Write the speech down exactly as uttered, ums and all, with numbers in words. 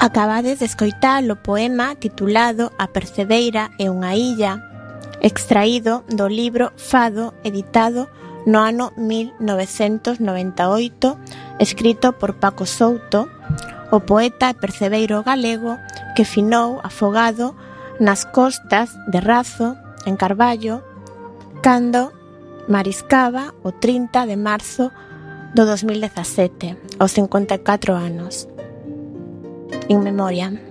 Acabades de escoitar o poema titulado A Percebeira e unha illa, extraído do libro Fado, editado no ano mil novecentos noventa e oito, escrito por Paco Souto, o poeta e percebeiro galego que finou afogado nas costas de Razo, en Carballo, cando mariscaba o trinta de marzo do dos mil dezasete, aos cincuenta e catro anos. In memoria.